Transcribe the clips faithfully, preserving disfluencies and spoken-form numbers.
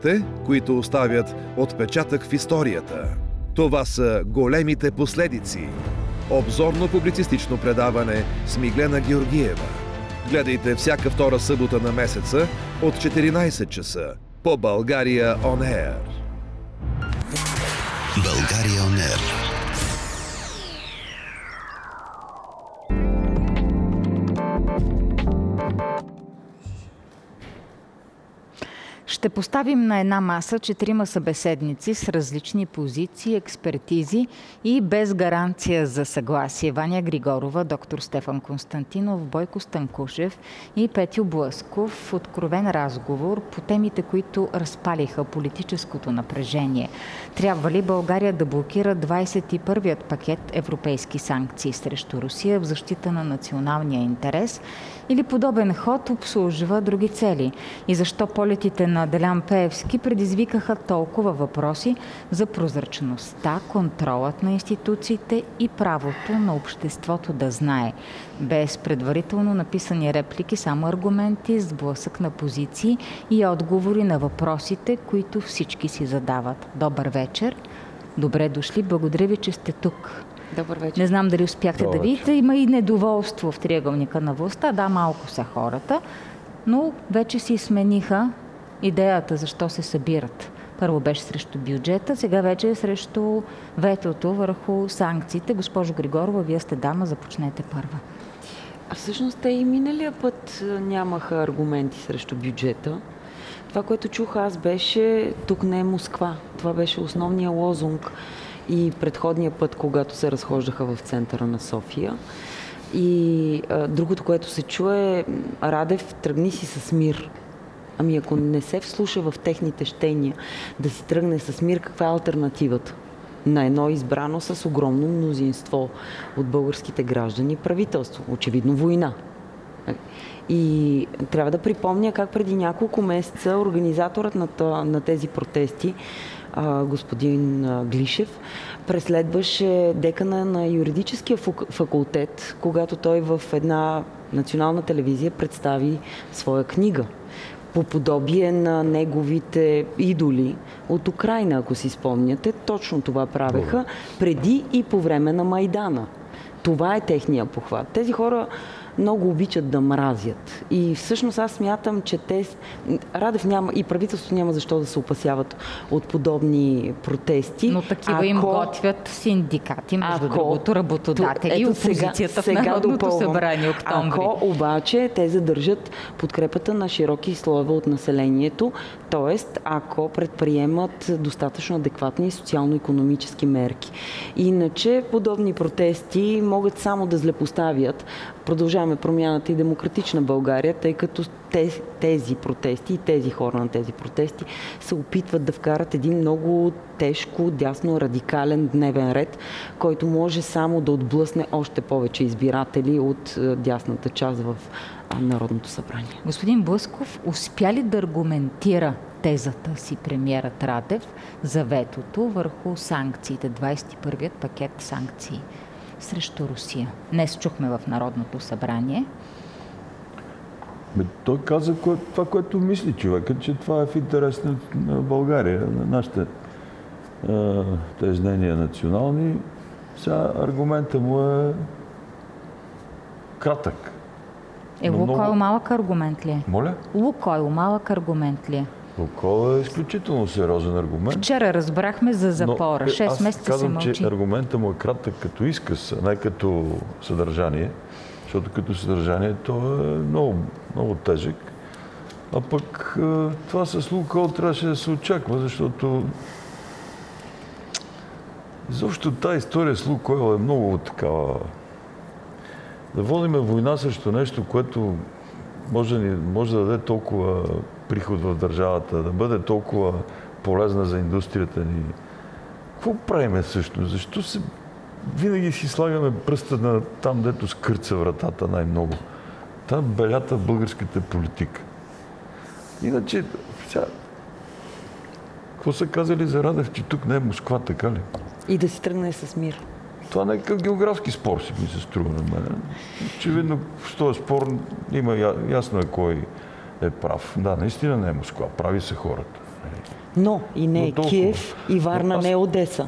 Те, които оставят отпечатък в историята. Това са големите последици. Обзорно-публицистично предаване с Миглена Георгиева. Гледайте всяка втора събота на месеца от четиринайсет часа по България Он Air. България Он Air. Ще поставим на една маса четирима събеседници с различни позиции, експертизи и без гаранция за съгласие. Ваня Григорова, доктор Стефан Константинов, Бойко Станкушев и Петю Блъсков. Откровен разговор по темите, които разпалиха политическото напрежение. Трябва ли България да блокира двайсет и първият пакет европейски санкции срещу Русия в защита на националния интерес? Или подобен ход обслужва други цели? И защо полетите на Делян Пеевски предизвикаха толкова въпроси за прозрачността, контролът на институциите и правото на обществото да знае? Без предварително написани реплики, само аргументи, сблъсък на позиции и отговори на въпросите, които всички си задават. Добър вечер! Добре дошли! Благодаря ви, че сте тук. Добър вечер. Не знам дали успяхте Добър да видите. Има и недоволство в триъгълника на властта. Да, малко са хората, но вече си смениха идеята защо се събират. Първо беше срещу бюджета, сега вече е срещу ветото върху санкциите. Госпожо Григорова, вие сте дама, започнете първа. А всъщност те и миналия път нямаха аргументи срещу бюджета. Това, което чух аз, беше тук не е Москва. Това беше основния лозунг и предходния път, когато се разхождаха в центъра на София. И а, другото, което се чуе, Радев, тръгни си с мир. Ами ако не се вслуша в техните щения да си тръгне с мир, каква е алтернативата? На едно избрано с огромно мнозинство от българските граждани правителство. Очевидно война. И трябва да припомня как преди няколко месеца организаторът на, на тези протести, господин Глишев, преследваше декана на юридическия факултет, когато той в една национална телевизия представи своя книга по подобие на неговите идоли от Украйна, ако си спомняте. Точно това правеха преди и по време на Майдана. Това е техния похват. Тези хора много обичат да мразят. И всъщност аз смятам, че те... Радев няма и правителството няма защо да се опасяват от подобни протести. Но такива ако... им готвят синдикати, между ако... другото, работодатели и опозицията сега, в Народното събрание октомври. Ако обаче те задържат подкрепата на широки слоеве от населението, т.е. ако предприемат достатъчно адекватни социално-икономически мерки. Иначе подобни протести могат само да злепоставят Продължаваме промяната и Демократична България, тъй като тези, тези протести и тези хора на тези протести се опитват да вкарат един много тежко, дясно, радикален дневен ред, който може само да отблъсне още повече избиратели от дясната част в Народното събрание. Господин Блъсков, успя ли да аргументира тезата си премиерът Радев за ветото върху санкциите, двайсет и първият пакет санкции срещу Русия? Днес чухме в Народното събрание. Бе, той каза това, което мисли човека, че това е в интерес на, на България, на нашите тежнения национални. Сега аргумента му е кратък. Е, Лукойл много... малък аргумент ли е? Моля? Лукойл малък аргумент ли е? Лукойл е изключително сериозен аргумент. Вчера разбрахме за запора. шест месеца се мълчи. Аз казвам, че аргумента му е кратък като изказ, а не като съдържание, защото като съдържание то е много, много тежък. А пък това с Лукойл трябваше да се очаква, защото изобщо тази история с Лукойл е много такава. Да водиме война срещу нещо, което може, може да даде толкова приход в държавата, да бъде толкова полезна за индустрията ни. Какво правиме всъщност? Защо се винаги си слагаме пръста на там, дето скърца вратата най-много? Та белята в българската политика. Иначе, сега, какво са казали за Радев, че тук не е Москва, така ли? И да си тръгне с мир. Това не е към географски спор, си ми се струва на мен. Очевидно, в този спор има ясно е кой е прав. Да, наистина не е Москва. Прави се хората. Но и не е Киев, и Варна аз... не е Одеса.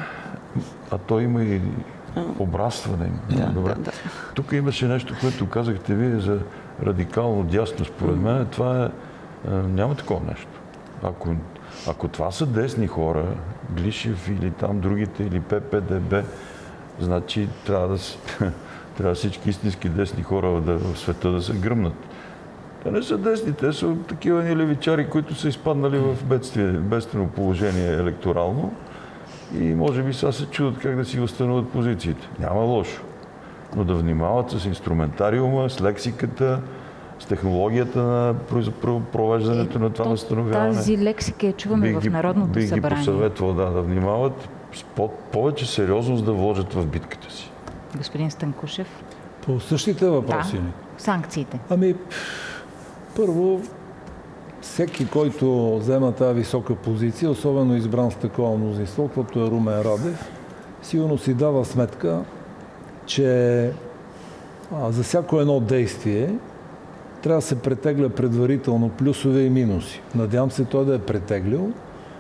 А то има и обрастване. Да, Добре. да, да. Тук имаше нещо, което казахте вие за радикално дясно. Според мен това е... Няма такова нещо. Ако, ако това са десни хора, Глишев или там другите, или П П Д Б, значи трябва да са, трябва всички истински десни хора да, в света да се гръмнат. Те не са десни, те са такива ни левичари, които са изпаднали в бедствие, бедствено положение електорално и може би сега се чудят как да си възстановят позициите. Няма лошо. Но да внимават с инструментариума, с лексиката, с технологията на провеждането на това възстановяване. Тази лексика я чуваме бих в Народното бих събрание. Бих ги посъветвал да, да внимават, с повече сериозност да вложат в битката си. Господин Станкушев. По същите въпроси. Да, санкциите. Ами, първо, всеки, който взема тази висока позиция, особено избран с такова мнозинство, каквото е Румен Радев, сигурно си дава сметка, че а, за всяко едно действие трябва да се претегля предварително плюсове и минуси. Надявам се той да е претеглил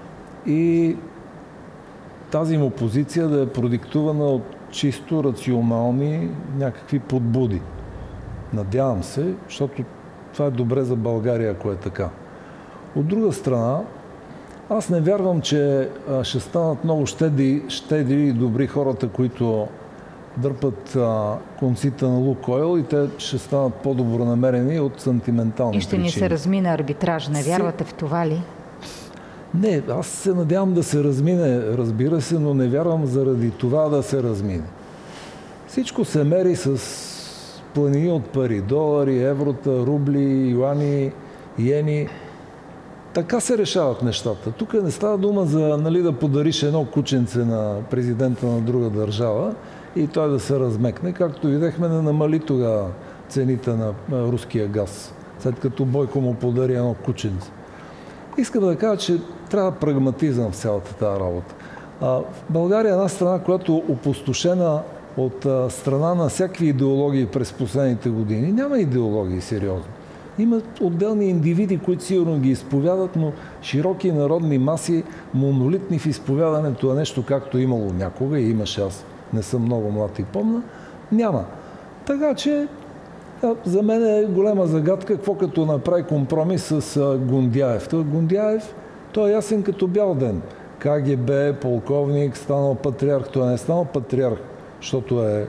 и тази му позиция да е продиктувана от чисто рационални някакви подбуди. Надявам се, защото това е добре за България, ако е така. От друга страна, аз не вярвам, че ще станат много щедри, щедри и добри хората, които дърпат а, конците на Лукойл и те ще станат по-добронамерени от сантиментални причини. И ще ни се размина арбитраж. Не вярвате в това ли? Не, аз се надявам да се размине, разбира се, но не вярвам заради това да се размине. Всичко се мери с планини от пари. Долари, еврота, рубли, юани, йени. Така се решават нещата. Тук не става дума за, нали, да подариш едно кученце на президента на друга държава и той да се размекне. Както видяхме, не намали тогава цените на руския газ, след като Бойко му подари едно кученце. Искам да кажа, че трябва прагматизъм в цялата тази работа. В България е една страна, която е опустошена от страна на всякакви идеологии през последните години. Няма идеологии, сериозно. Има отделни индивиди, които сигурно ги изповядат, но широки народни маси, монолитни в изповядането е нещо, както имало някога и имаше, аз не съм много млад и помня, няма. Така че за мен е голема загадка какво като направи компромис с Гундяев. Той Гундяев, той е ясен като бял ден. К Г Б, полковник, станал патриарх. Той не е станал патриарх, защото е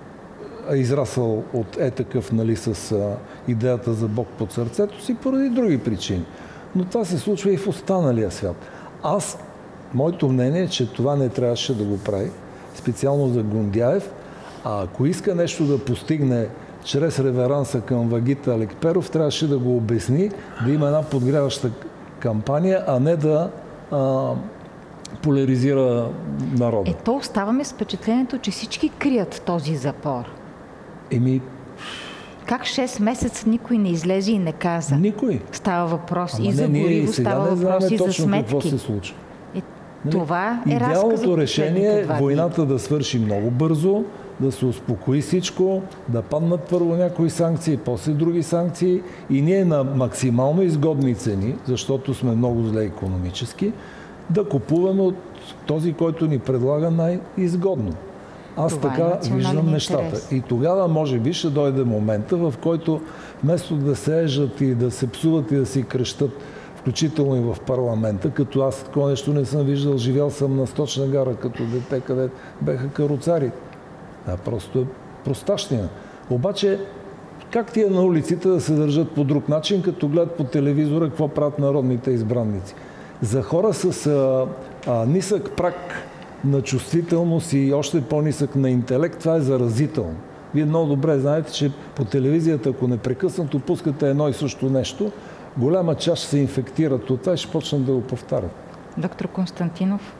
израсъл от е такъв, нали, с а, идеята за Бог под сърцето си, поради други причини. Но това се случва и в останалия свят. Аз, моето мнение е, че това не трябваше да го прави, специално за Гундяев, а ако иска нещо да постигне чрез реверанса към Вагита Алекперов, трябваше да го обясни, да има една подгряваща кампания, а не да а, поляризира народа. Ето оставаме с впечатлението, че всички крият този запор. Еми... Как шест месеца никой не излезе и не каза? Никой. Става въпрос Ама и за не, гориво, става въпрос и за сметки. Какво се случва. Е, това е идеалното решение е войната да свърши много бързо, да се успокои всичко, да паднат първо някои санкции, после други санкции и ние на максимално изгодни цени, защото сме много зле икономически, да купуваме от този, който ни предлага най-изгодно. Аз това така е виждам нещата. Интерес. И тогава може би ще дойде момента, в който вместо да се ежат и да се псуват и да си крещат, включително и в парламента, като аз такова нещо не съм виждал, живял съм на Сточна гара като дете, където беха каруцари. А просто е простащина. Обаче, как тия на улиците да се държат по друг начин, като гледат по телевизора какво правят народните избранници? За хора с а, а, нисък праг на чувствителност и още по-нисък на интелект, това е заразително. Вие много добре знаете, че по телевизията, ако непрекъснато пускате едно и също нещо, голяма част се инфектират от това и ще почнат да го повтарят. Доктор Константинов?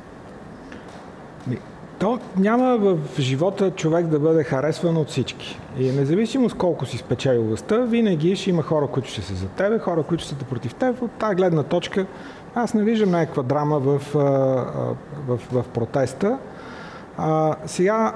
То няма в живота човек да бъде харесван от всички. И независимо с колко си спечелил властта, винаги ще има хора, които ще са за тебе, хора, които ще са против теб. От тази гледна точка аз не виждам някаква драма в, в, в протеста. А, сега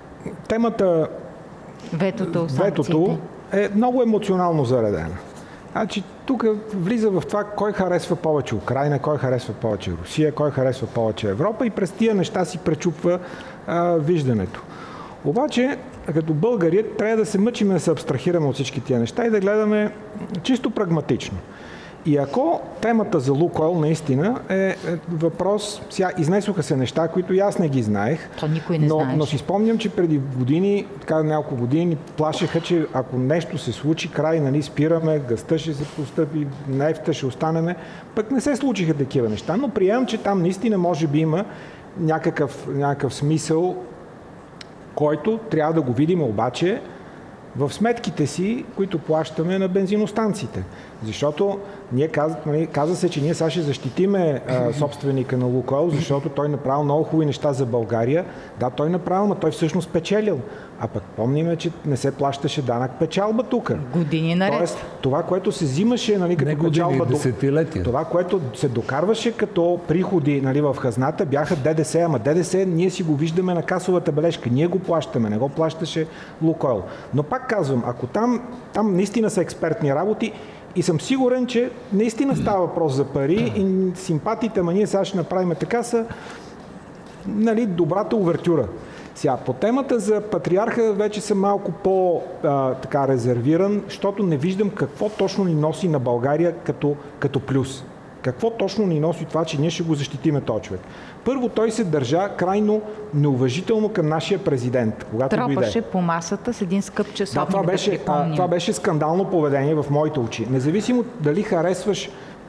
темата Ветото, ветото е много емоционално заредена. Значи, тук влиза в това кой харесва повече Украйна, кой харесва повече Русия, кой харесва повече Европа и през тия неща си пречупва а, виждането. Обаче, като българи, трябва да се мъчим да се абстрахираме от всички тия неща и да гледаме чисто прагматично. И ако темата за Лукойл наистина е въпрос, сега изнесоха се неща, които и аз не ги знаех, то никой не но, знаеш. но си спомням, че преди години, така няколко години, плашеха, че ако нещо се случи, край, нали, спираме, гъста ще се постъпи, нефта ще останеме, пък не се случиха такива неща, но приемам, че там наистина може би има някакъв, някакъв смисъл, който трябва да го видим обаче в сметките си, които плащаме на бензиностанциите. Защото ние каза, каза се, че ние сега ще защитиме а, собственика на Лукойл, защото той направил много хубави неща за България. Да, той направил, но той всъщност печелил. А пък помниме, че не се плащаше данък печалба тук. Години наред. Тоест, това, което се взимаше, нали, като не години, печалба, десетилетия. Това, което се докарваше като приходи, нали, в хазната, бяха ДДС, ама ДДС ние си го виждаме на касовата бележка. Ние го плащаме, не го плащаше Лукойл. Но пак казвам, ако там, там наистина са експертни работи, и съм сигурен, че наистина става въпрос за пари и симпатиите, ама ние сега ще направим така, са, нали, добрата увертюра. Сега, по темата за патриарха вече съм малко по-така резервиран, защото не виждам какво точно ни носи на България като, като плюс. Какво точно ни носи това, че ние ще го защитиме този човек? Първо, той се държа крайно неуважително към нашия президент, когато дойде. Тропаше по масата с един скъп часовник, да, това беше, да припомним. това беше скандално поведение в моите очи. Независимо дали харесваш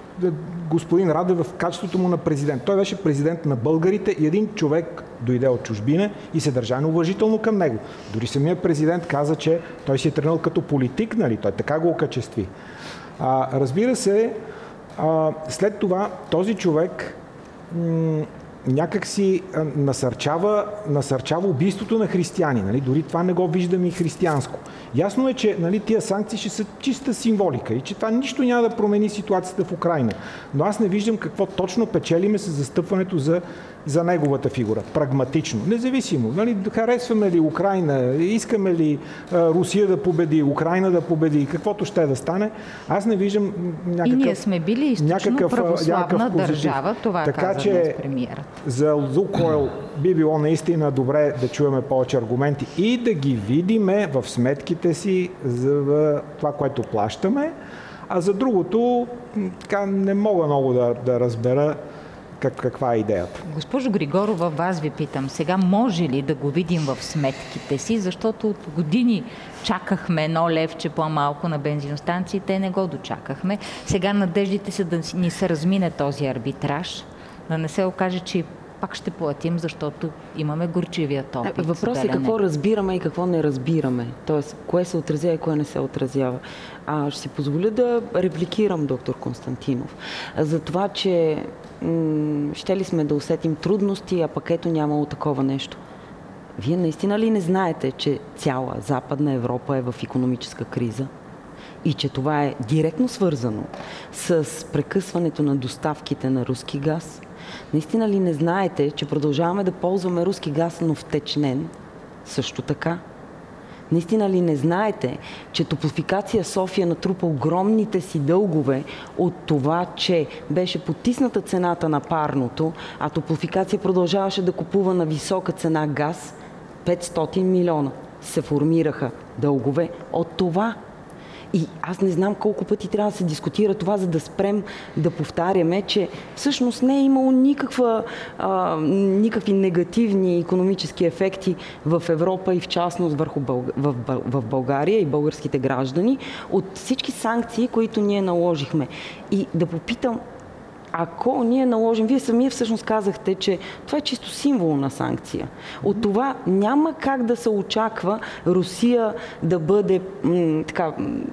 господин Радев в качеството му на президент. Той беше президент на българите и един човек дойде от чужбина и се държа неуважително към него. Дори самият президент каза, че той си е тръгнал като политик, нали? Той така го окачестви. А, разбира се, а, след това този човек м- някак си насърчава, насърчава убийството на християни. Нали? Дори това не го виждам и християнско. Ясно е, че, нали, тия санкции ще са чиста символика и че това нищо няма да промени ситуацията в Украйна. Но аз не виждам какво точно печелиме с застъпването за, за неговата фигура. Прагматично. Независимо. Нали? Харесваме ли Украйна, искаме ли а, Русия да победи, Украйна да победи, каквото ще да стане, аз не виждам някакъв... И ние сме били източно православна държава, това така, каза че, днес премиерът. За Лукойл би било наистина добре да чуваме повече аргументи и да ги видиме в сметките си за това, което плащаме, а за другото така не мога много да, да разбера как, каква е идеята. Госпожо Григорова, вас ви питам, сега може ли да го видим в сметките си, защото от години чакахме едно левче по-малко на бензиностанциите, не го дочакахме. Сега надеждите се да ни се размине този арбитраж, да не се окаже, че пак ще платим, защото имаме горчивият опит. Въпросът е какво разбираме и какво не разбираме. Тоест, кое се отразява и кое не се отразява. А, ще си позволя да репликирам доктор Константинов за това, че м- ще ли сме да усетим трудности, а пък ето нямало такова нещо. Вие наистина ли не знаете, че цяла Западна Европа е в икономическа криза? И че това е директно свързано с прекъсването на доставките на руски газ? Наистина ли не знаете, че продължаваме да ползваме руски газ, но втечнен? Също така. Наистина ли не знаете, че Топлофикация София натрупа огромните си дългове от това, че беше потисната цената на парното, а Топлофикация продължаваше да купува на висока цена газ? петстотин милиона се формираха дългове от това. И аз не знам колко пъти трябва да се дискутира това, за да спрем да повтаряме, че всъщност не е имало никаква, а, никакви негативни икономически ефекти в Европа и в частност върху Бълг... в, в България и българските граждани от всички санкции, които ние наложихме. И да попитам, ако ние наложим, вие самия всъщност казахте, че това е чисто символ на санкция. От това няма как да се очаква Русия да бъде м, така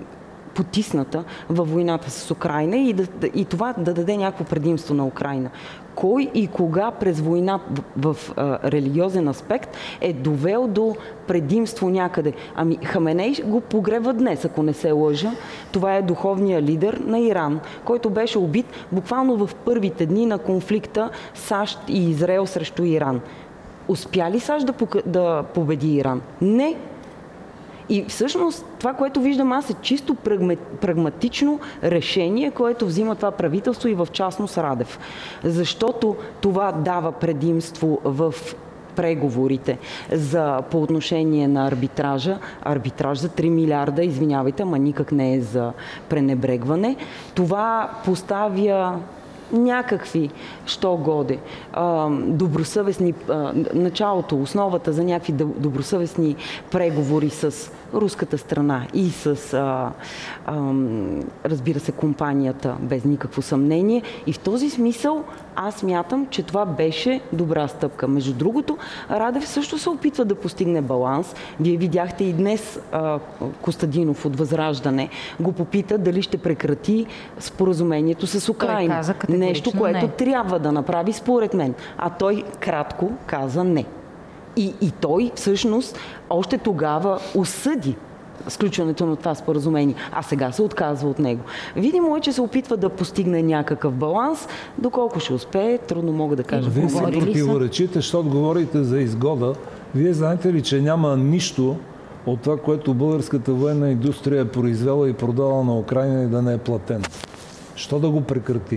потисната във войната с Украйна и, да, и това да даде някакво предимство на Украйна. Кой и кога през война в, в а, религиозен аспект е довел до предимство някъде? Ами Хаменей го погреба днес, ако не се лъжа. Това е духовният лидер на Иран, който беше убит буквално в първите дни на конфликта САЩ и Израел срещу Иран. Успя ли САЩ да, да победи Иран? Не. И всъщност това, което виждам аз, е чисто прагматично решение, което взима това правителство и в частност Радев. Защото това дава предимство в преговорите за, по отношение на арбитража. Арбитраж за три милиарда, извинявайте, ама никак не е за пренебрегване. Това поставя някакви, що годе, а, добросъвестни, а, началото, основата за някакви добросъвестни преговори с руската страна и с, а, а, разбира се, компанията, без никакво съмнение. И в този смисъл аз мятам, че това беше добра стъпка. Между другото, Радев също се опитва да постигне баланс. Вие видяхте и днес а, Костадинов от Възраждане го попита дали ще прекрати споразумението с Украйна. Каза, нещо, което не. трябва да направи според мен. А той кратко каза не. И, и той всъщност още тогава осъди сключването на това споразумение, а сега се отказва от него. Видимо е, че се опитва да постигне някакъв баланс. Доколко ще успее, трудно мога да кажа. Вие се противоречите, защото говорите за изгода. Вие знаете ли, че няма нищо от това, което българската военна индустрия е произвела и продала на Украйна и да не е платено? Що да го прекрати?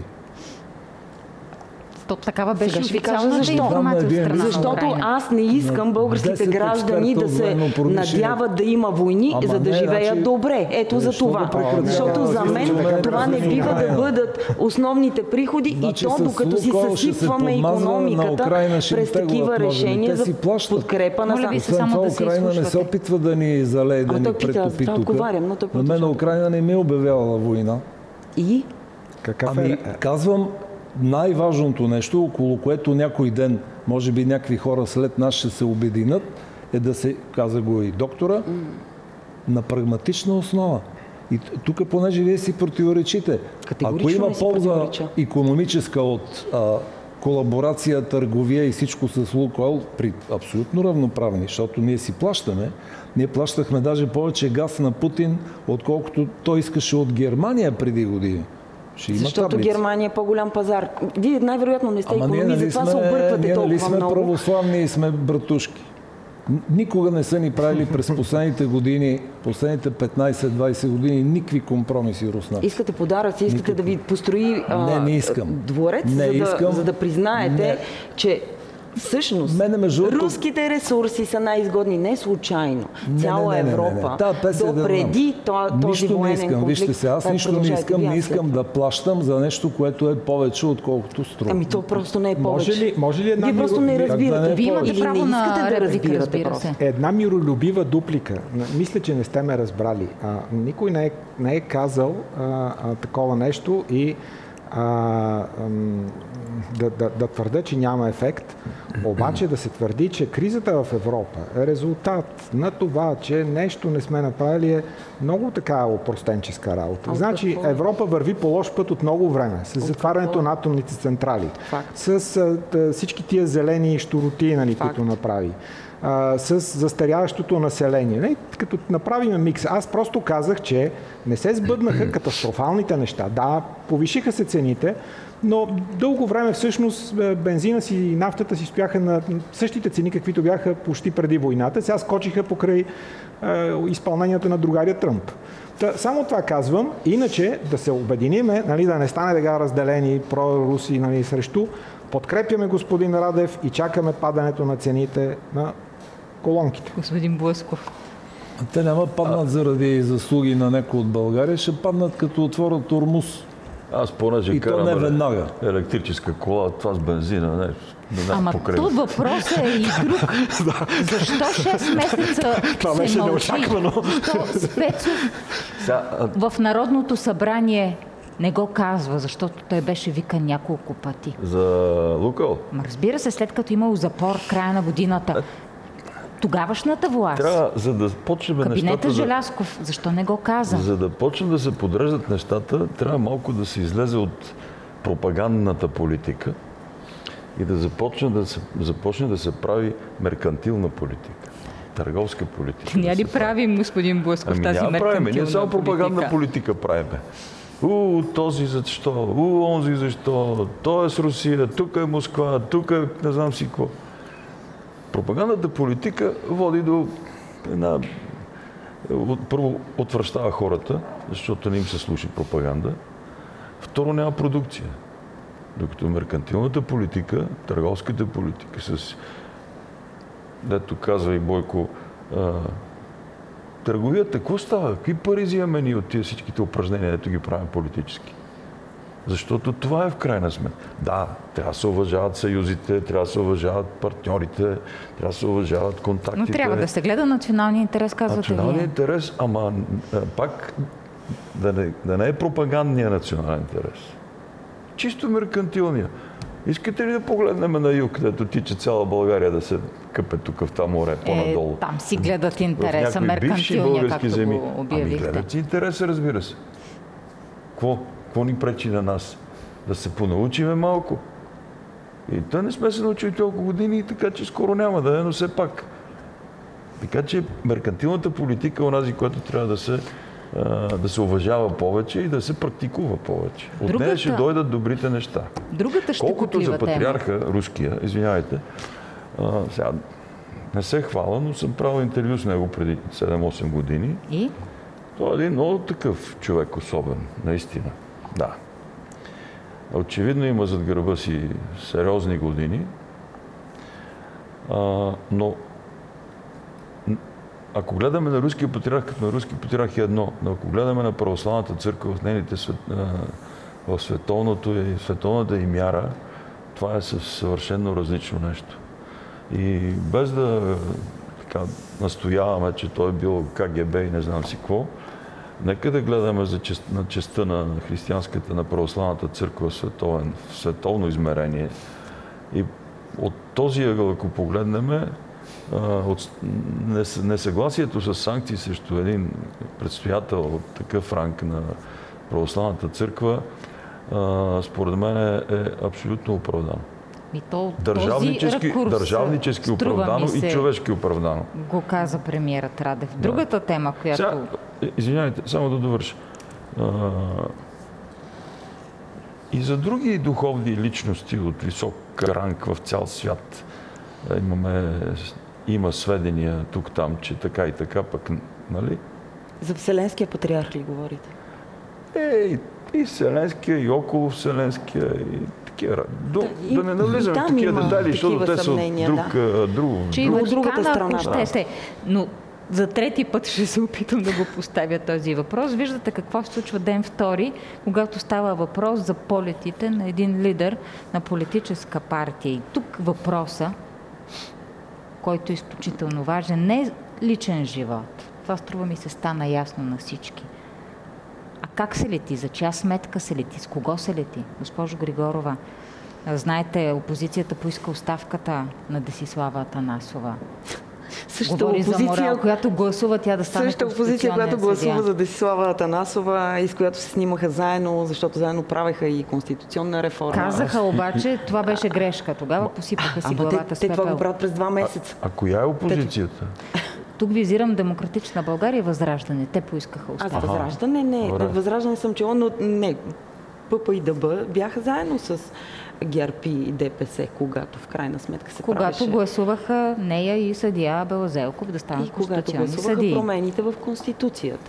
То такава беше официалната информация от страна на Защото аз не искам българските граждани да се надяват да има войни, ама за да не, живеят значи... добре. Ето за това. Да Защото за мен това не бива да бъдат основните приходи значи, и то докато си съсипваме икономиката през такива решения за подкрепа на самото. Украйна не се опитва да ни залее, да ни претопи тук. На мен Украйна не ми е обявявала война. И? Ами казвам, най-важното нещо, около което някой ден, може би някакви хора след нас ще се обединят, е да се, каза го и доктора, mm. на прагматична основа. И тук, понеже вие си противоречите, ако има полза икономическа от а, колаборация, търговия и всичко с Лукойл, при абсолютно равноправни, защото ние си плащаме, ние плащахме даже повече газ на Путин, отколкото той искаше от Германия преди години. Защото таблица. Германия е по-голям пазар. Вие най-вероятно не сте икономи, нали затова се обърквате толкова много. Ние сме православни и сме братушки. Никога не са ни правили през последните години, последните петнайсет-двайсет години, никакви компромиси руснаци. Искате подаръци, искате никакви. Да ви построи а, не, не искам. дворец, не за, да, искам. за да признаете, не. че всъщност, руските ресурси са най-изгодни не случайно. Не, Цяла не, не, Европа, до преди този военен конфликт. Вижте се, аз нищо не искам, не искам да плащам за нещо, което е повече, отколкото струва. Ами то просто не е повече. Може ли, може ли една Вие просто не разбирате. Вие имате право на да реплика, разбира се. Една миролюбива дуплика. Мисля, че не сте ме разбрали. А, никой не е, не е казал а, а, такова нещо и а, а, да, да, да твърда, че няма ефект. Обаче да се твърди, че кризата в Европа е резултат на това, че нещо не сме направили, е много така опростенческа работа. От значи какво? Европа върви по лош път от много време, с затварянето на атомните централи, Факт. с а, всички тия зелени щуроти, нали, които направи, а, с застаряващото население. Не, като направим микс, аз просто казах, че не се сбъднаха катастрофалните неща. Да, повишиха се цените, но дълго време всъщност бензина си и нафтата си стояха на същите цени, каквито бяха почти преди войната. Сега скочиха покрай е, изпълнението на другаря Тръмп. Та, само това казвам. Иначе да се обединиме, нали, да не стане така разделени проруси, нали, срещу. Подкрепяме господин Радев и чакаме падането на цените на колонките. Господин Блъсков. Те няма паднат заради заслуги на някой от България, ще паднат като отворят Ормуз. Аз понеже и карам не веднага. електрическа кола, това с бензина, не, да Ама покрив. тут въпросът е и друг. Защо шест месеца това беше неочаквано. Защо Спецов в Народното събрание не го казва, защото той беше викан няколко пъти. За Лукойл? Разбира се, след като имало запор в края на годината. Тогавашната власт. Трябва, за да почнем Кабинета нещата... Желязков, защо не го каза? За да почнем да се подреждат нещата, трябва малко да се излезе от пропагандната политика и да започне да се, започне да се прави меркантилна политика, търговска политика. Ние ли правим, господин Блъсков, ами, тази меркантилна правим. Ние само пропагандна политика, политика правиме. У, този защо, у, онзи защо, той е с Русия, тук е Москва, тук е не знам си какво. Пропагандната политика води до една първо отвръщава хората, защото не им се слуша пропаганда. Второ, няма продукция. Докато меркантилната политика, търговската политика, с, дето казва и Бойко, а, търговията, какво става? Какви пари взимаме ние от тия всичките упражнения, дето ги правим политически? Защото това е в крайна сметка. Да, трябва да се уважават съюзите, трябва да се уважават партньорите, трябва да се уважават контактите. Но трябва да се гледа националния интерес, казвате вие. Националния интерес, ама пак да не, да не е пропагандния национален интерес. Чисто меркантилния. Искате ли да погледнем на юг, където тича цяла България да се къпе тук в това море, по-надолу? Е, там си гледат интереса, меркантилния, както земи. го обявихте. Ами гледат си интереса, разбира се. Какво? Какво ни пречи на нас? Да се понаучиме малко. И да не сме се научили толкова години, така че скоро няма да е, но все пак. Така че меркантилната политика е онази, която трябва да се, да се уважава повече и да се практикува повече. От Другата... нея ще дойдат добрите неща. Другата Колкото за патриарха, тема. руския, извинявайте, а, сега не се хваля, но съм правил интервю с него преди седем-осем години. И? Той е един много такъв човек особен, наистина. Да. Очевидно има зад гърба си сериозни години, а, но ако гледаме на руския патриарх, като на руски патриарх е едно, но ако гледаме на православната църква в нейните свет, в световното и световната и мяра, това е съвършено различно нещо. И без да така, настояваме, че той е бил Ка Ге Бе и не знам си какво, нека да гледаме за чест, на честта на християнската, на православната църква в, световен, в световно измерение. И от този ъгъл, ако погледнем, от несъгласието с санкции срещу един предстоятел от такъв ранг на православната църква, според мен е абсолютно оправдано. И то, държавнически, ракурс, държавнически оправдано се, и човешки оправдано. Го каза премиерът Радев. Другата да. тема, която... Сега, извинявайте, само да довърша. А, и за други духовни личности от висок ранг в цял свят имаме, има сведения тук-там, че така и така, пък, нали? За Вселенския патриарх ли говорите? Е, и Вселенския, и около Вселенския, и такива. До, да, да не навлизаме в такива детайли, защото те са от друг, да. друг, че друг, друг, другата страна. Да. Щете. Но за трети път ще се опитам да го поставя този въпрос. Виждате какво се случва ден втори, когато става въпрос за полетите на един лидер на политическа партия. И тук въпроса, който е изключително важен, не е личен живот. Това, струва ми се, стана ясно на всички. А как се лети? За чия сметка се лети? С кого се лети? Госпожо Григорова, знаете, опозицията поиска оставката на Десислава Атанасова. Същата Говори опозиция, за морал, която гласува тя да стане същата опозиция, която гласува съдия. за Десислава Атанасова и с която се снимаха заедно, защото заедно правеха и конституционна реформа. Казаха обаче, това беше грешка. Тогава посипаха си а, главата с пепел. Те това го правят през два месеца. А, а коя е опозицията? Тук визирам Демократична България и Възраждане. Те поискаха оставка. Аз Възраждане не. Добре. Възраждане съм чула, но не. ПП и ДБ бяха заедно с ГЕРБ и Де Пе Се, когато в крайна сметка се когато правеше. Когато гласуваха нея и съдия Абел Зелков да станат конституционни съдии. И когато гласуваха промените в Конституцията.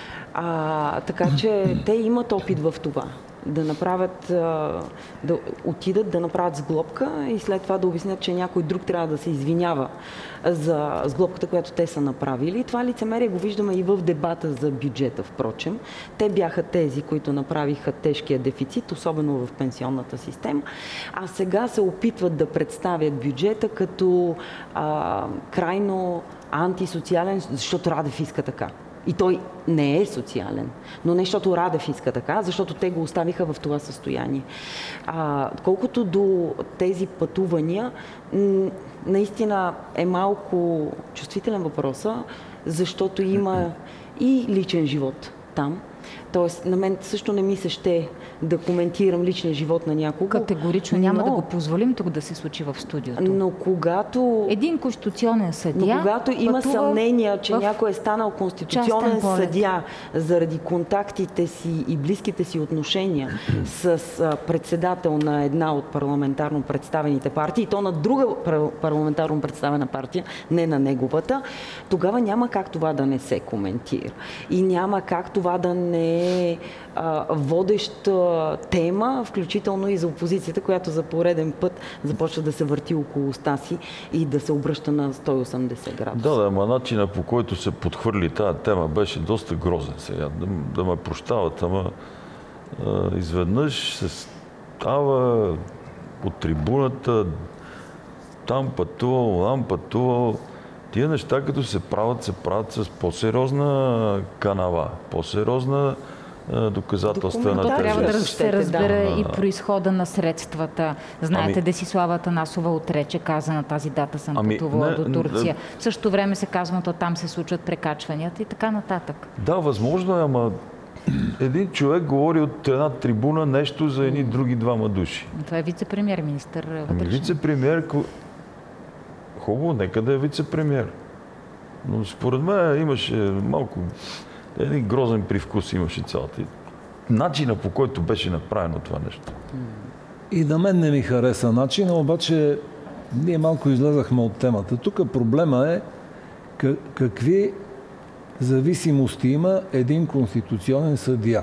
А, така че те имат опит в това. Да направят, да отидат, да направят сглобка и след това да обяснят, че някой друг трябва да се извинява за сглобката, която те са направили. И това лицемерие го виждаме и в дебата за бюджета, впрочем. Те бяха тези, които направиха тежкия дефицит, особено в пенсионната система, а сега се опитват да представят бюджета като а, крайно антисоциален, защото Радев иска така. И той не е социален, но не защото Радев иска така, защото те го оставиха в това състояние. А, колкото до тези пътувания, наистина е малко чувствителен въпроса, защото има и личен живот там. Тоест, на мен също не ми се ще да коментирам личния живот на някого. Категорично няма но, да го позволим тук да се случи в студиото. Но когато... Един конституционен съдия... Но когато има съмнения, че някой е станал конституционен съдия заради контактите си и близките си отношения с председател на една от парламентарно представените партии, и то на друга парламентарно представена партия, не на неговата, тогава няма как това да не се коментира. И няма как това да не е водеща тема, включително и за опозицията, която за пореден път започва да се върти около уста си и да се обръща на сто и осемдесет градуса. Да, да, ама начина, по който се подхвърли тази тема, беше доста грозен сега. Да, да ме прощават, ама а, изведнъж се става от трибуната, там пътувал, там пътувал. Тия неща, като се правят, се правят с по-сериозна канава, по-сериозна доказателства на тежест. Трябва да се разбере да. и произхода на средствата. Знаете, ами... Десислава Атанасова отрече, каза на тази дата съм ами, пътувала не, до Турция. Не... В същото време се казва, то там се случват прекачванията и така нататък. Да, възможно е, ама един човек говори от една трибуна нещо за едни други двама души. Това е вице-премиер, министър вътрешен. Ами вице-премиер... Хубаво, нека да е вице-премиер. Но според мен имаше малко... Един грозен привкус имаше цялата. Начина, по който беше направено това нещо. И на мен не ми хареса начина, обаче ние малко излезахме от темата. Тук проблема е какви зависимости има един конституционен съдия.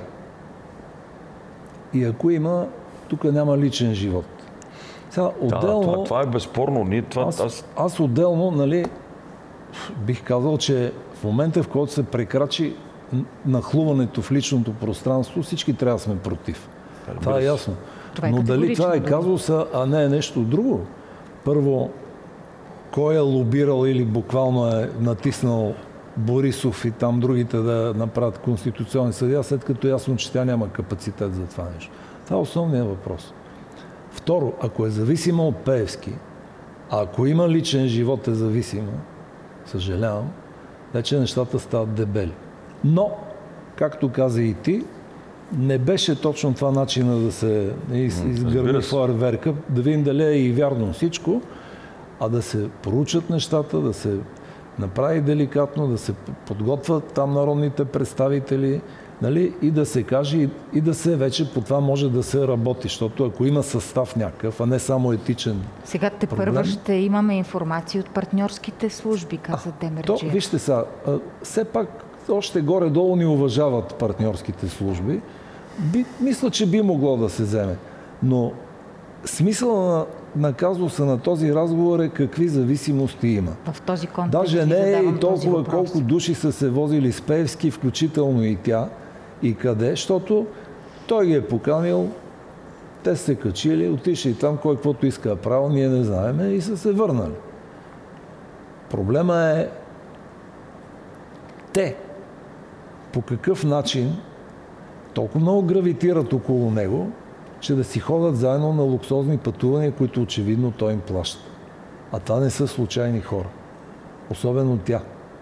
И ако има, тук няма личен живот. Сега, отделно, да, това, това е безспорно. Ние, това, аз, аз... аз отделно, нали, бих казал, че в момента, в който се прекрачи нахлуването в личното пространство, всички трябва да сме против. Да, това е ясно. Това е Но дали това е казуса, а не е нещо друго? Първо, кой е лобирал или буквално е натиснал Борисов и там другите да направят конституционни съдия, след като е ясно, че тя няма капацитет за това нещо. Това е основният въпрос. Второ, ако е зависима от Пеевски, а ако има личен живот е зависима, съжалявам, вече нещата стават дебели. Но, както каза и ти, не беше точно това начина да се из, изгърби фойерверка, да видим дали е и вярно всичко, а да се проучат нещата, да се направи деликатно, да се подготвят там народните представители, нали, и да се каже, и, и да се вече по това може да се работи, защото ако има състав някакъв, а не само етичен Сега те проблем... първа ще имаме информация от партньорските служби, каза Демерджиев. То, вижте сега, все пак още горе-долу ни уважават партньорските служби. Би, мисля, че би могло да се вземе. Но смисъл на, на казуса на този разговор е какви зависимости има. В този контекст Даже не е и толкова колко души са се возили с Пеевски, включително и тя, и къде, защото той ги е поканил, те се качили, отишли там, кой каквото иска да прави, ние не знаеме и са се върнали. Проблема е те по какъв начин толкова много гравитират около него, че да си ходят заедно на луксозни пътувания, които очевидно той им плаща. А това не са случайни хора. Особено тя.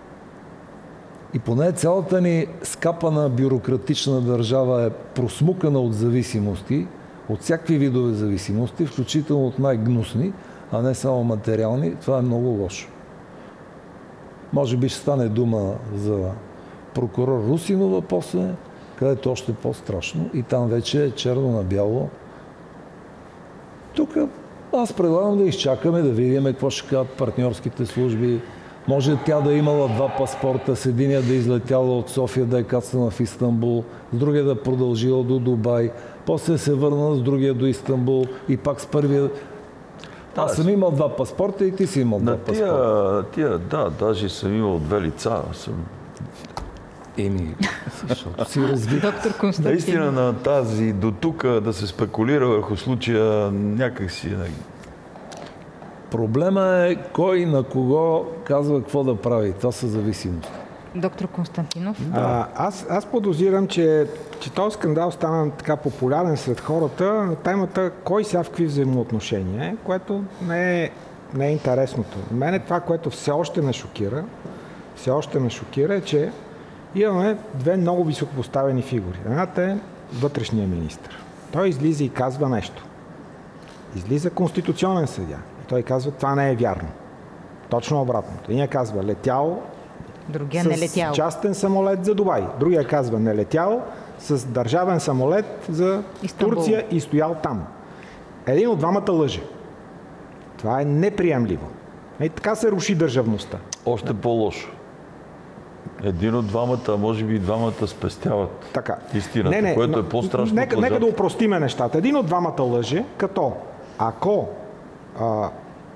И поне цялата ни скапана бюрократична държава е просмукана от зависимости, от всякакви видове зависимости, включително от най-гнусни, а не само материални. Това е много лошо. Може би ще стане дума за прокурор Русинова после, където още по-страшно. И там вече е черно на бяло. Тук аз предлагам да изчакаме, да видим какво ще кажат партньорските служби. Може тя да е имала два паспорта, с единия да е излетяла от София, да е кацнала в Истанбул, с другия да е продължила до Дубай, после се върна с другия до Истанбул и пак с първия... Аз съм имал два паспорта и ти си имал два паспорта. Тия, да, даже съм имал две лица. Съм... Еми, защото си разви. Доктор Константинов. Наистина на тази до тук да се спекулира върху случая някак си... Проблема е кой на кого казва какво да прави. Това са зависимости. Доктор Константинов. А, аз, аз подозирам, че, че този скандал стана така популярен сред хората на темата кой сега в какви взаимоотношения, което не е, не е интересното. Мене това, което все още ме шокира, все още ме шокира е, че Имаме две много високопоставени фигури. Едната е вътрешния министър. Той излиза и казва нещо. Излиза конституционен съдия. И той казва, това не е вярно. Точно обратното. Единия казва, летял Другия с не летял. частен самолет за Дубай. Другия казва, не летял с държавен самолет за Истанбул. Турция и стоял там. Един от двамата лъже. Това е неприемливо. И така се руши държавността. Още по-лошо. Един от двамата, а може би и двамата спестяват Така. истината, Не, не, което но- е по-страшно. Нека, по-зад. нека да упростиме нещата. Един от двамата лъже, като ако а,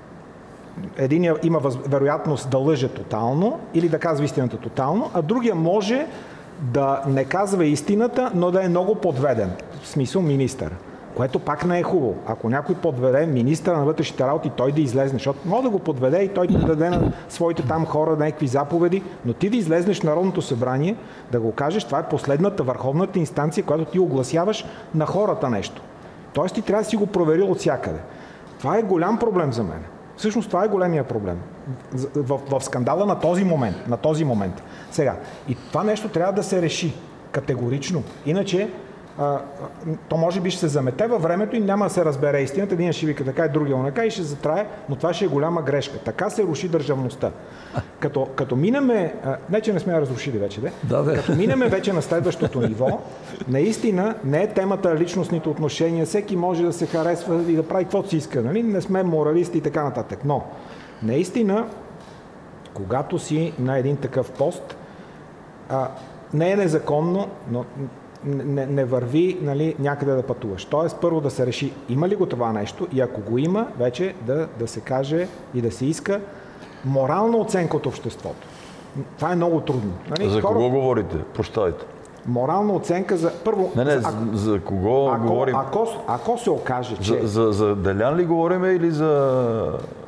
единия има въз, вероятност да лъже тотално или да казва истината тотално, а другия може да не казва истината, но да е много подведен. В смисъл министър. Което пак не е хубаво. Ако някой подведе министъра на вътрешните работи, той да излезне, защото може да го подведе и той да даде на своите там хора някакви заповеди, но ти да излезнеш в Народното събрание, да го кажеш, това е последната, върховната инстанция, която ти огласяваш на хората нещо. Тоест ти трябва да си го проверил от всякъде. Това е голям проблем за мен. Всъщност това е големия проблем. В, в, в скандала на този момент. На този момент. Сега. И това нещо трябва да се реши категорично. Иначе а, то може би ще се замете във времето и няма да се разбере истината. Един ще вика така и другия онака и ще затрае, но това ще е голяма грешка. Така се руши държавността. Като, като минеме, а, не че не сме я разрушили вече, де? Да, де. Като минеме вече на следващото ниво, наистина не е темата личностните отношения, всеки може да се харесва и да прави каквото си иска, нали? Не сме моралисти и така нататък. Но наистина, когато си на един такъв пост, а, не е незаконно, но не, не върви, нали, някъде да пътуваш. Тоест, първо да се реши има ли го това нещо и ако го има, вече да, да се каже и да се иска морална оценка от обществото. Това е много трудно. Нали? За Хора- кого говорите? Прощавайте. Морална оценка за... Първо, Не, не, за, за, ако, за кого ако, говорим? ако, ако се окаже, че... За, за, за Делян ли говорим или за...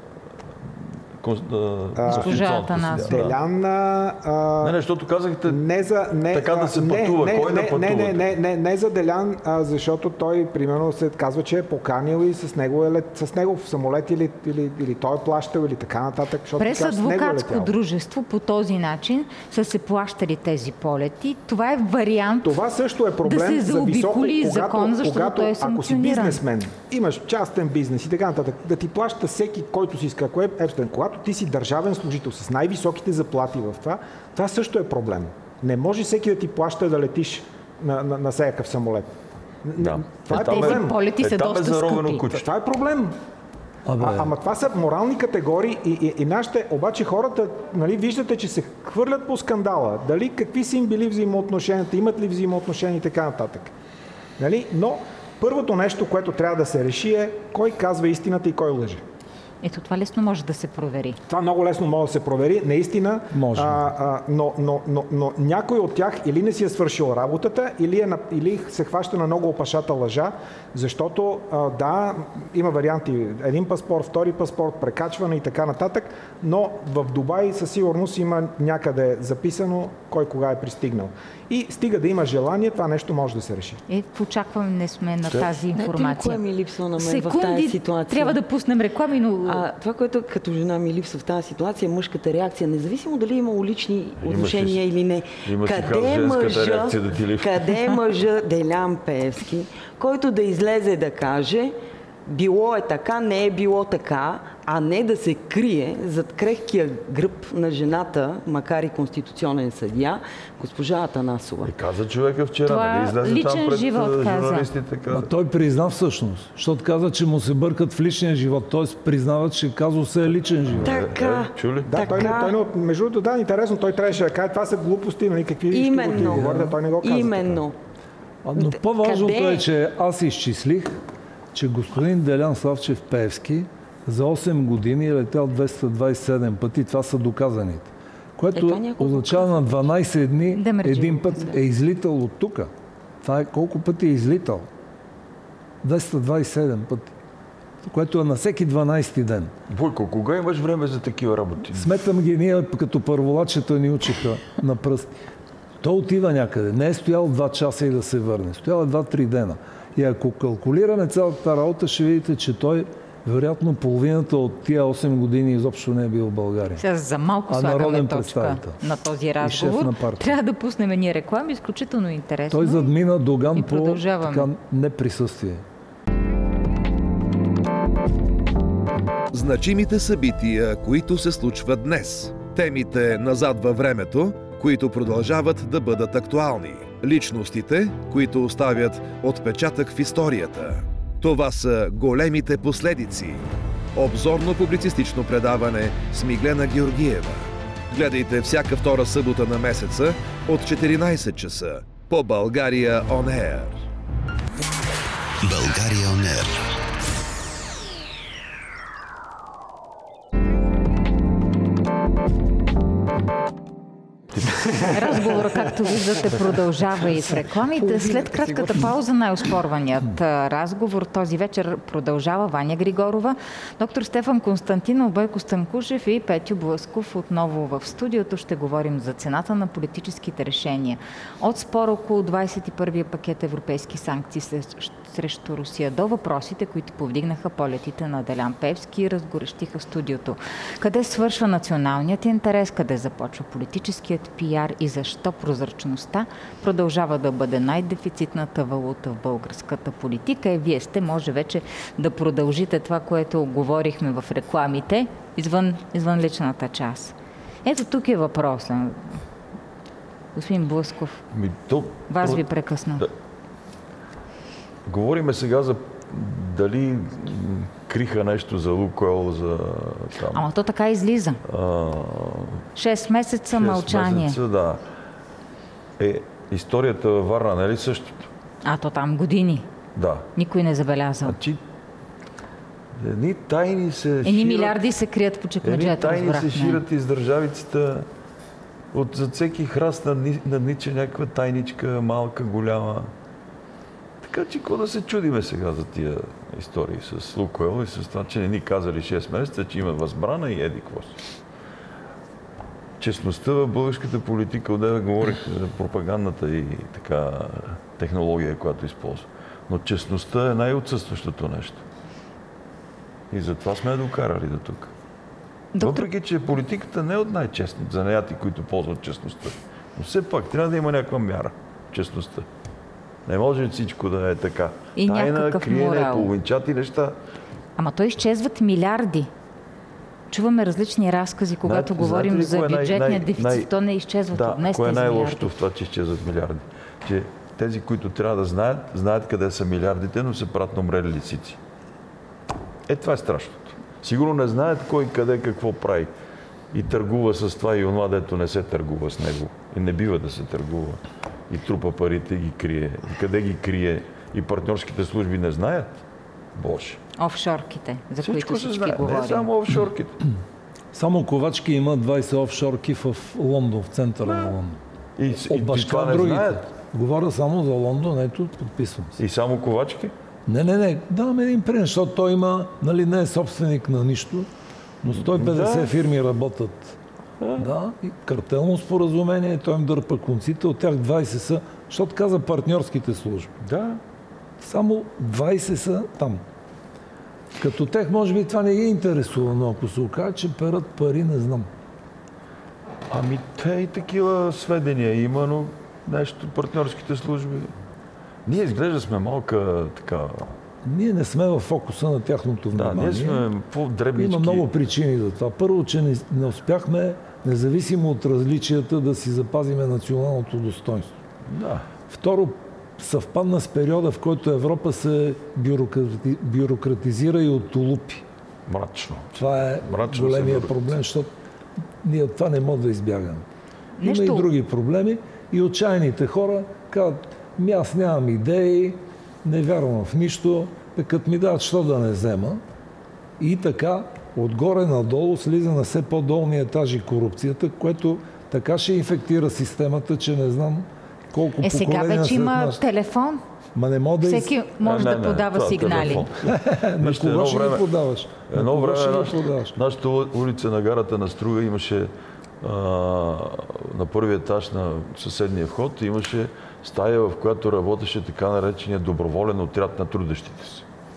Госпожа Атанасова. Делян... А, Не, не, защото казахте не за... Не, така да се не, пътува. Не, Кой не, да пътува? не, не, не, не, не за Делян, а защото той, примерно, се казва, че е поканил и с него, е лет, с него в самолет или, или, или той е плащал или така нататък. защото През казва, с него е адвокатско летял. дружество по този начин са се плащали тези полети. Това е вариант Това също е проблем да се за високо, заобиколи когато, закон, защото когато, той е ако си санкциониран. бизнесмен, имаш частен бизнес и така нататък, да ти плаща всеки, който си иска, ако е Епстен, когато ти си държавен служител с най-високите заплати в това, това също е проблем. Не може всеки да ти плаща да летиш на, на, на всякакъв самолет. Да. Това е, Е, там е- проблем. полети са Е, там е доста заровено скъпи. куче. Това е проблем. Абе, А, ама това са морални категории и, и, и нашите, обаче хората, нали, виждате, че се хвърлят по скандала. Дали какви са им били взаимоотношенията, имат ли взаимоотношения и така нататък. Нали? Но първото нещо, което трябва да се реши е кой казва истината и кой лъже. Ето това лесно може да се провери. Това много лесно може да се провери, наистина, Може. а, а, но, но, но, но някой от тях или не си е свършил работата, или, е, на- или се хваща на много опашата лъжа, защото а, да, има варианти, един паспорт, втори паспорт, прекачване и така нататък, но в Дубай със сигурност има някъде записано кой кога е пристигнал. И стига да има желание, това нещо може да се реши. Е, в очакване сме на тази Знаете ли информация. кое ми липсва на мен в тази Секунди, ситуация? трябва да пуснем реклами, но... А, това, което като жена ми липсва в тази ситуация, е мъжката реакция, независимо дали има лични отношения си- или не. имаш си Къде е женската мъжа, реакция да ти липсва? къде е мъжа Делян Пеевски, който да излезе да каже било е така, не е било така, а не да се крие зад крехкия гръб на жената, макар и конституционен съдия, госпожа Атанасова. И каза човека вчера, Това нали излезе личен там пред живот а, каза. журналистите. Каза. А той призна всъщност, защото каза, че му се бъркат в личния живот. Т.е. признава, че казус е личен живот. Така, Е, чули? Да, той, не, той не, между другото, да, интересно, той трябваше да каже, това са глупости, нали, какви ще именно, го говорите, той не го каза. именно. А, но по-важното къде? е, че аз изчислих, че господин Делян Славчев Пеевски за осем години е летял двеста двадесет и седем пъти. Това са доказаните. Което Е, това няколко означава на дванадесет дни Демерджиев, един път да. е излитал от тук. Това е колко пъти е излитал? двеста двадесет и седем пъти. Което е на всеки дванадесети ден. Бойко, кога имаш време за такива работи? Сметам ги ние, като първолачета ни учиха на пръсти. Той отива някъде. Не е стоял два часа и да се върне. Стоял е два-три дена. И ако калкулираме цялата работа, ще видите, че той вероятно половината от тия осем години изобщо не е бил в България. Сега за малко а слагаме точка на този разговор. Трябва да пуснем ние реклами, изключително интересно. Той задмина Доган по така неприсъствие. Значимите събития, които се случват днес. Темите назад във времето, които продължават да бъдат актуални. Личностите, които оставят отпечатък в историята. Това са големите последици. Обзорно-публицистично предаване с Миглена Георгиева. Гледайте всяка втора събота на месеца от четиринайсет часа по България On Air. България On Air. Разговорът, както виждате, продължава и в рекламите. След кратката пауза най-оспорваният разговор този вечер продължава Ваня Григорова, доктор Стефан Константинов, Бойко Станкушев и Петю Блъсков. Отново в студиото ще говорим за цената на политическите решения. От спор около двайсет и първия пакет европейски санкции срещу Русия до въпросите, които повдигнаха полетите на Делян Пеевски и разгорещиха студиото. Къде свършва националният интерес, къде започва политическият пиар и защо прозрачността продължава да бъде най-дефицитната валута в българската политика. И вие сте, може вече да продължите това, което говорихме в рекламите, извън, извън личната част. Ето тук е въпросът. Господин Блъсков, Ми, то... вас ви прекъсна. Да. Говориме сега за дали криха нещо за Лукойл, за там. Ама то така излиза. А... Шест месеца шест мълчание. Месеца, да. Е, историята във Варна, не е ли същото? А то там години. Да. Никой не забеляза. Значи, едни тайни се Едни шират, милиарди се крият по чекмеджета. Едни тайни се шират из държавицата. От за всеки храст наднича някаква тайничка, малка, голяма. Така че какво да се чудиме сега за тия истории с Лукойл и с това, че не ни казали шест месеца, че има възбрана и еди какво си. Честността в българската политика, отдеве говорих за пропагандната и така технология, която използва. Но честността е най-отсъстващото нещо. И затова сме я докарали до тук. Доктор... Въпреки, че политиката не е от най-честните занаяти, които ползват честността. Но все пак трябва да има някаква мяра честността. Не може всичко да е така. И тайна, криене, половинчати неща. Ама то изчезват милиарди. Чуваме различни разкази, когато знаете, говорим знаете за бюджетния най- дефицит. Най- то не изчезват да, от днес кое тези е милиарди. най-лошото в това, че изчезват милиарди? Че тези, които трябва да знаят, знаят къде са милиардите, но се правят на умрели лисици. Е, това е страшното. Сигурно не знаят кой къде какво прави. И търгува с това и онова, дето не се търгува с него. И не бива да се търгува. И трупа парите и ги крие. И къде ги крие. И партньорските служби не знаят. Боже. Офшорките, за всичко които всички знае. говорим. Не само офшорките. Само Ковачки има двайсет офшорки в Лондон, в центъра на Лондон. И, От и баща това не другите. знаят. Говоря само за Лондон, ето, подписвам се. И само Ковачки? Не, не, не. Давам един пример, защото той има, нали, не е собственик на нищо, но сто и петдесет да. фирми работят. Да. да, и картелно споразумение, той им дърпа конците, от тях двайсет са, защото каза партньорските служби. Да. Само двайсет са там. Като тех, може би това не ги интересува, но ако се окаже, че перат пари, не знам. Ами те и такива сведения има, но нещо партньорските служби. Ние изглежда сме малка така... Ние не сме в фокуса на тяхното внимание. Да, ние сме по-дребнички. Има много причини за това. Първо, че не, не успяхме, независимо от различията, да си запазиме националното достоинство. Да. Второ, съвпадна с периода, в който Европа се бюрократи... бюрократизира и оттолупи. Мрачно. Това е Мрачно големия проблем, защото ние от това не можем да избягаме. Нещо... Има и други проблеми и отчаяните хора казват, ми аз нямам идеи, не вярвам в нищо, като ми дадат, що да не взема. И така, отгоре надолу слиза на все по-долни етажи корупцията, което така ще инфектира системата, че не знам колко е, сега вече има наш... телефон. Ма не мога да Всеки из... може не, да не, подава не, сигнали. На кого ще ги подаваш? Едно време нашата улица на гарата на Струга имаше а, на първия етаж на съседния вход имаше стая, в която работеше така наречения доброволен отряд на трудещите се.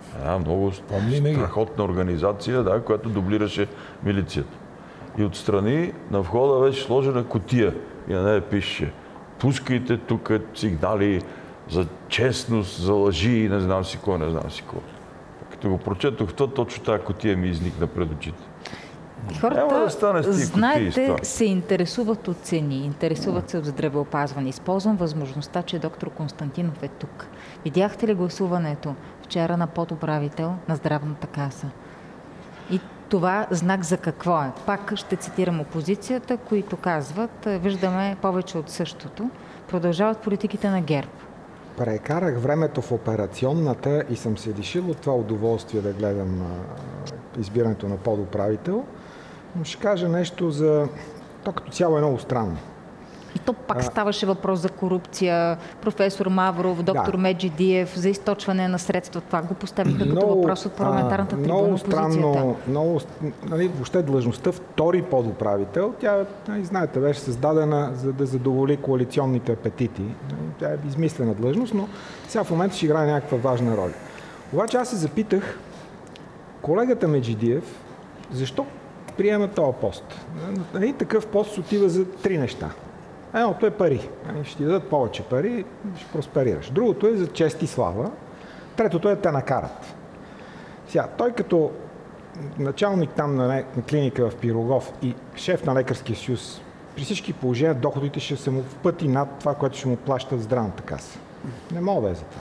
Една много страхотна организация, да, която дублираше милицията. И отстрани на входа беше сложена кутия и на нея пише: пускайте тук сигнали за честност, за лъжи и не знам си кой, не знам си кой. Като го прочетох, то точно тази кутия ми изникна пред очите. Хората, да стане знаете, се интересуват от цени, интересуват се от здравеопазване. Използвам възможността, че доктор Константинов е тук. Видяхте ли гласуването вчера на подуправител на Здравната каса? И това знак за какво е? Пак ще цитирам опозицията, които казват: виждаме повече от същото. Продължават политиките на ГЕРБ. Прекарах времето в операционната и съм се лишил от това удоволствие да гледам а, избирането на подуправител. Но ще кажа нещо за... То като цяло е много странно. И то пак а... ставаше въпрос за корупция. Професор Мавров, доктор да. Меджидиев, за източване на средства. Това го поставиха като много, въпрос от парламентарната а, трибуна много странно, много, нали, въобще длъжността втори подуправител, тя, нали, знаете, беше създадена за да задоволи коалиционните апетити. Тя е измислена длъжност, но сега в момента ще играе някаква важна роля. Обаче аз се запитах колегата Меджидиев, защо приема този пост. Нали, такъв пост отива за три неща. Едното е пари. Ще ти дадат повече пари, ще просперираш. Другото е за чест и слава. Третото е да те накарат. Сега, той като началник там на, на клиника в Пирогов и шеф на Лекарския съюз, при всички положения доходите ще са му в пъти над това, което ще му плащат Здравната каса. Не мога да е за това.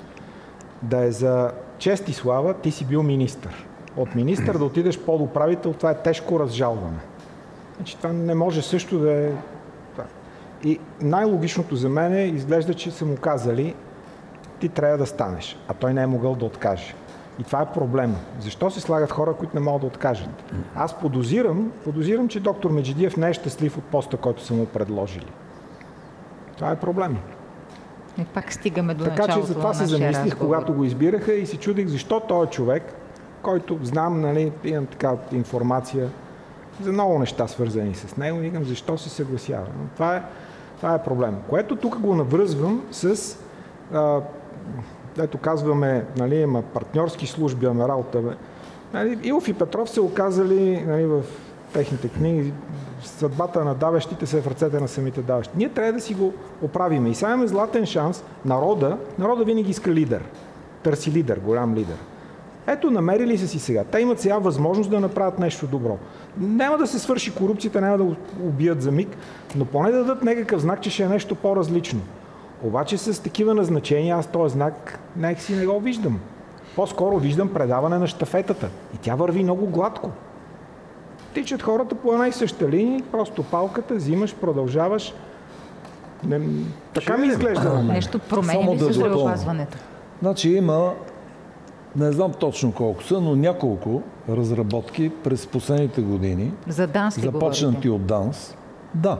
Да е за чест и слава, ти си бил министър. От министър да отидеш подуправител, това е тежко разжалване. Значи това не може също да е... И най-логичното за мен е, изглежда, че са му казали: ти трябва да станеш, а той не е могъл да откаже. И това е проблема. Защо се слагат хора, които не могат да откажат? Аз подозирам, подозирам, че доктор Меджидиев не е щастлив от поста, който са му предложили. Това е проблем. И пак стигаме до така, началото. Така че за това се замислих, разговор. Когато го избираха, и се чудих защо той е човек, който знам, нали, имам така информация за много неща, свързани с него, и викам защо се съгласява. Но това е, това е проблем. Което тук го навръзвам с, а, ето казваме, нали, има партньорски служби, ама работа. Нали, Илов и Петров се оказали, нали, в техните книги, съдбата на давещите се в ръцете на самите давещи. Ние трябва да си го оправиме. И сега имаме златен шанс. Народа, народа винаги иска лидер. Търси лидер, голям лидер. Ето, намерили са си сега. Те имат сега възможност да направят нещо добро. Няма да се свърши корупцията, няма да го убият за миг, но поне да дадат някакъв знак, че ще е нещо по-различно. Обаче с такива назначения аз този знак нека си не го виждам. По-скоро виждам предаване на щафетата. И тя върви много гладко. Тичат хората по една и съща линия, просто палката, взимаш, продължаваш. Не, така ми изглежда. Нещо промени ли се здравеопазването? Значи има, не знам точно колко са, но няколко разработки през последните години. За ДАНС ли започнати говорите? от ДАНС. Да.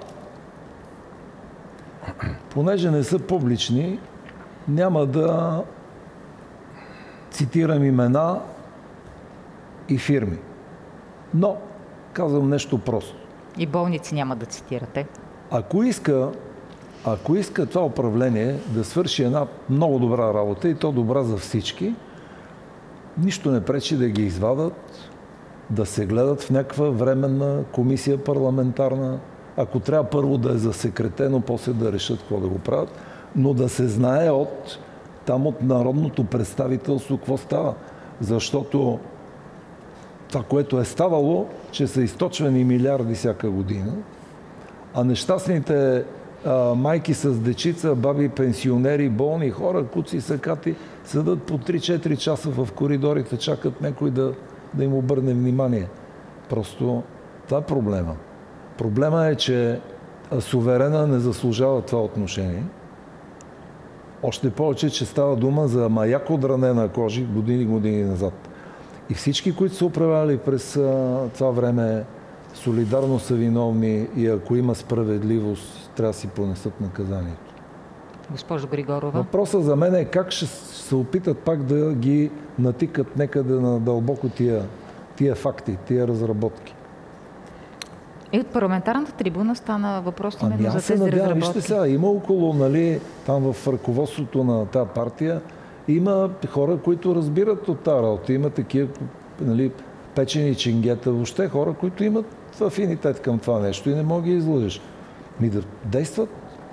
Понеже не са публични, няма да цитирам имена и фирми. Но казвам нещо просто. И болници няма да цитирате. Ако иска, ако иска това управление да свърши една много добра работа, и то добра за всички, нищо не пречи да ги извадат, да се гледат в някаква временна комисия парламентарна. Ако трябва първо да е засекретено, после да решат какво да го правят, но да се знае от там от народното представителство какво става. Защото това, което е ставало, че са източвани милиарди всяка година, а нещастните а, майки с дечица, баби, пенсионери, болни, хора, куци, сакати, седат по три-четири часа в коридорите, чакат някой да, да им обърне внимание. Просто това е проблема. Проблема е, че суверена не заслужава това отношение. Още повече, че става дума за маяк от ранена кожи години години назад. И всички, които са управлявали през а, това време, солидарно са виновни и ако има справедливост, трябва да си понесат наказанието. Госпожо Григорова. Въпросът за мен е как ще се опитат пак да ги натикат некъде надълбоко тия, тия факти, тия разработки. И от парламентарната трибуна стана въпрос именно ами за аз се тези надявам, разработки. вижте сега, има около, нали, там в ръководството на тази партия, Има хора, които разбират от тази работа. Има такива, нали, печени чингета, въобще хора, които имат афинитет към това нещо и не мога ги излъжеш. Ми да действат.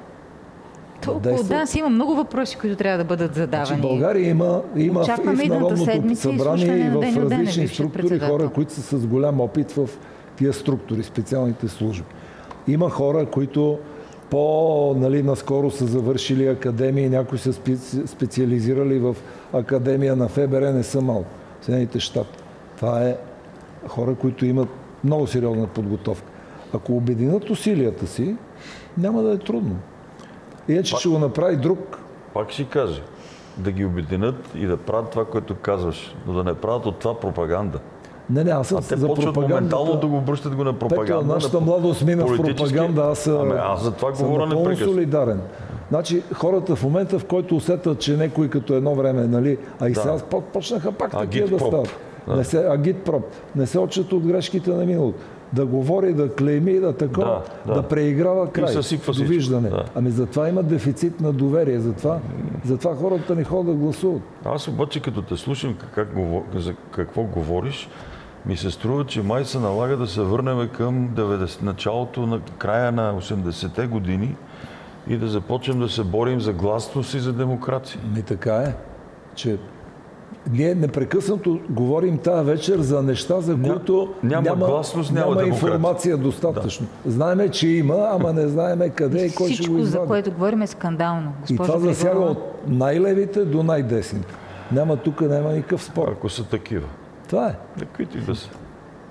Толкова да си има много въпроси, които трябва да бъдат задавани. Значи България има, има и в Народното събрание и в различни структури хора, които са с голям опит в тия структури, специалните служби. Има хора, които по, нали, наскоро са завършили академии, някои са специализирали в академия на ФБР, не са малко. Съединените щати. Това е хора, които имат много сериозна подготовка. Ако обединят усилията си, няма да е трудно. Иначе ще го направи друг. Пак ще кажа, да ги обединят и да правят това, което казваш, но да не правят от това пропаганда. Не, не, аз съм за пропаганда. А те почват моментално да го обръщат го на пропаганда. Петя, нашата младост мина в пропаганда, аз, ами, аз за това съм говоря напълно солидарен. Значи хората в момента, в който усетят, че някой като едно време, нали, а и да. Сега почнаха пак такива да стават. Да. Не се, агитпроп. Не се отчат от грешките на миналото. Да говори, да клейми, да такова, да, да. да преиграва край. Довиждане. Да. Ами затова има дефицит на доверие. Затова, затова хората не ходят да гласуват. Аз обаче, като те слушам как, за какво говориш, ми се струва, че май се налага да се върнем към деветдесет, началото на края на осемдесетте години и да започнем да се борим за гласност и за демокрация. Ми така е, че ние непрекъснато говорим тази вечер за неща, за които няма, няма гласност, няма, няма информация достатъчно. Да. Знаеме, че има, ама не знаеме къде и кой ще го извади. Всичко, за което говорим, е скандално. И това засяга от най-левите до най-десните. Няма тук, няма никакъв спор. Ако са такива. Това е. Каквито и да са.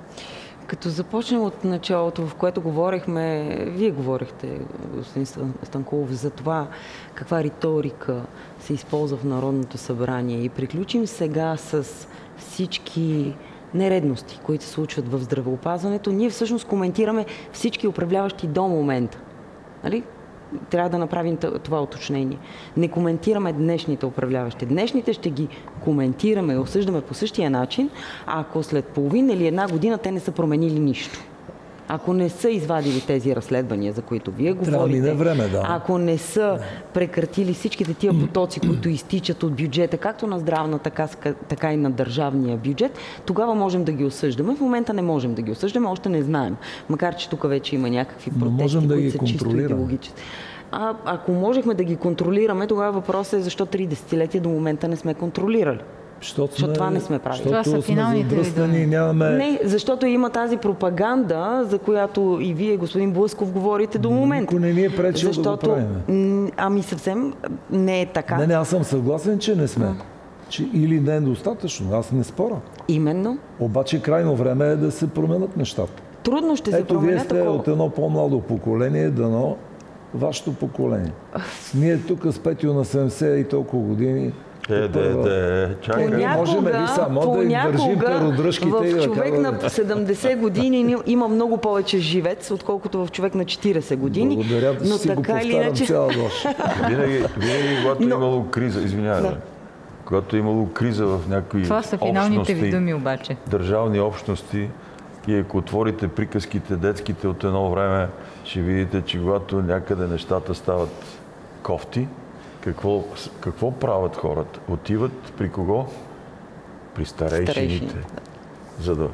Като започнем от началото, в което говорихме, вие говорихте, господин Станкулов, за това каква риторика се използва в Народното събрание и приключим сега с всички нередности, които се случват в здравеопазването, ние всъщност коментираме всички управляващи до момента. Нали? Трябва да направим това уточнение. Не коментираме днешните управляващи. Днешните ще ги коментираме и осъждаме по същия начин, ако след половина или една година те не са променили нищо. Ако не са извадили тези разследвания, за които вие говорите, време, да. Ако не са прекратили всичките тия потоци, които изтичат от бюджета, както на здравна, така, така и на държавния бюджет, тогава можем да ги осъждаме. В момента не можем да ги осъждаме, още не знаем. Макар че тук вече има някакви протести, да които са чисто идеологически. А ако можехме да ги контролираме, тогава въпросът е защо три десетилетия до момента не сме контролирали. Защото, защото това не сме правили. Това са финалните ви нямаме... Не, защото има тази пропаганда, за която и вие, господин Блъсков, говорите до момента. Никой не ни е пречил защото... да го правим. Ами съвсем не е така. Не, не, аз съм съгласен, че не сме. А. Че или не е достатъчно. Аз не споря. Именно. Обаче крайно време е да се променят нещата. Трудно ще се Ето, променят. Ето, вие сте от едно по-младо поколение, дано вашето поколение. Ние тук с Петю на седемдесет и толкова години. Е, де, де, чакай. Можем ли само да им държим перодръжките в и да човек казваме... на седемдесет години има много повече живец, отколкото в човек на четиридесет години. Благодаря, да но си така го повтарям иначе... цяла нощ. Винаги, винаги когато но... имало криза, извинявай, да. когато е имало криза в някои това са финалните общности, ви думи обаче. Държавни общности, и ако отворите приказките детските от едно време, ще видите, че когато някъде нещата стават кофти, Какво, какво правят хората? Отиват при кого? При старейшините. Старейшини. За да...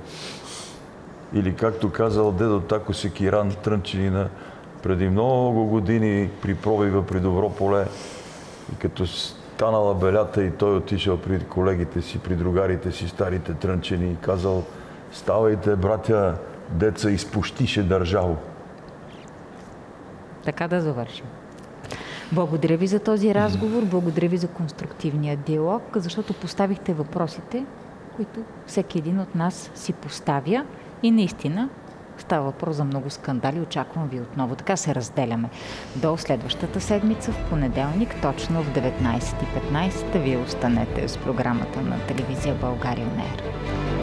Или както казал дедо Тако Секиран Трънчелина преди много години при пробива при Добро поле и като станала белята и той отишъл при колегите си, при другарите си, старите трънчени и казал: ставайте, братя, деца, изпущише държаво. Така да завършим. Благодаря ви за този разговор, благодаря ви за конструктивния диалог, защото поставихте въпросите, които всеки един от нас си поставя и наистина става въпрос за много скандали. Очаквам ви отново. Така се разделяме. До следващата седмица, в понеделник, точно в деветнайсет и петнайсет, вие останете с програмата на телевизия България ОНЕР.